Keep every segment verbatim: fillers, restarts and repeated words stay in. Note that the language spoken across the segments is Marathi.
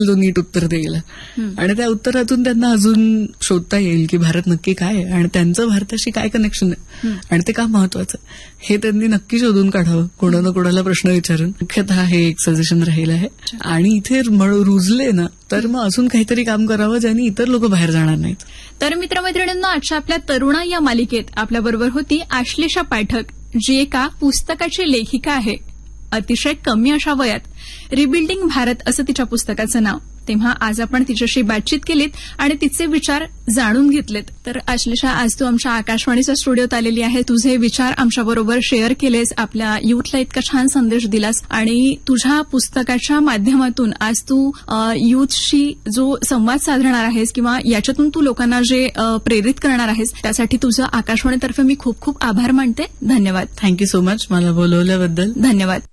जो नीट उत्तर देईल आणि त्या उत्तरातून त्यांना अजून शोधता येईल की भारत नक्की काय आहे आणि त्यांचं भारताशी काय कनेक्शन आहे आणि ते का महत्वाचं हे त्यांनी नक्की शोधून काढावं, कोणा ना कोणाला प्रश्न विचारून. मुख्यतः हे एक सजेशन राहील आहे. आणि इथे रुजले ना तर मग अजून काहीतरी काम करावं ज्यांनी इतर लोक बाहेर जाणार नाहीत. तर मित्रमैत्रिणींना आजच्या आपल्या तरुणा या मालिकेत आपल्याबरोबर होती आश्लेषा पाठक, जी एका पुस्तकाची लेखिका आहे. अतिशय कमी अशा वयात रिबिल्डिंग भारत असं तिच्या पुस्तकाचं नाव. तेव्हा आज आपण तिच्याशी बातचीत केलीत आणि तिचे विचार जाणून घेतलेत. तर आश्लेषा, आज तू आमच्या आकाशवाणीच्या स्टुडिओत आलेली आहे, तुझे विचार आमच्याबरोबर शेअर केलेस, आपल्या युथला इतका छान संदेश दिलास आणि तुझ्या पुस्तकाच्या माध्यमातून आज तू युथशी जो संवाद साधणार आहेस किंवा याच्यातून तू लोकांना जे प्रेरित करणार आहेस त्यासाठी तुझं आकाशवाणीतर्फे मी खूप खूप आभार मानते. धन्यवाद. थँक्यू सो मच मला बोलवल्याबद्दल. धन्यवाद.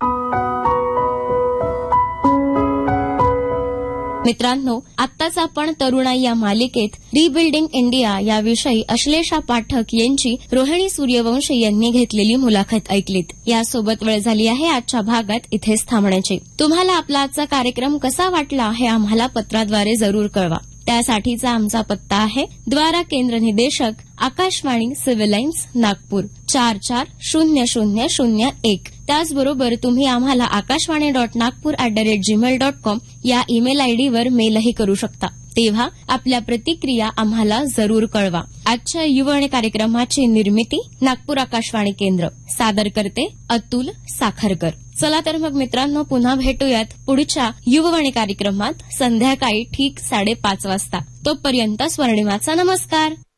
मित्रांनो, आत्ताच आपण तरुणाई या मालिकेत रिबिल्डिंग इंडिया याविषयी आश्लेषा पाठक यांची रोहिणी सूर्यवंशी यांनी घेतलेली मुलाखत ऐकलीत. यासोबत वेळ झाली आहे आजच्या भागात इथेच थांबण्याची. तुम्हाला आपला आजचा कार्यक्रम कसा वाटला हे आम्हाला पत्राद्वारे जरूर कळवा. त्यासाठीचा आमचा पत्ता आहे द्वारा केंद्र निदेशक, आकाशवाणी, सिव्हिल लाईन्स, नागपूर चार चार शून्य शून्य शून्य एक. त्याचबरोबर तुम्ही आम्हाला Akashvani dot Nagpur at the rate Gmail dot com या ईमेल आयडीवर मेलही करू शकता. तेव्हा आपल्या प्रतिक्रिया आम्हाला जरूर कळवा. आजच्या युववाणी कार्यक्रमाची निर्मिती नागपूर आकाशवाणी केंद्र, सादर करते अतुल साखरकर. चला तर मग मित्रांनो, पुन्हा भेटूयात पुढच्या युववाणी कार्यक्रमात संध्याकाळी ठीक साडेपाच वाजता. तोपर्यंत स्वर्णिमाचा नमस्कार.